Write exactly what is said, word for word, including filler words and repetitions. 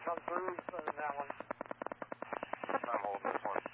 come through, uh, that one. I'm holding this one.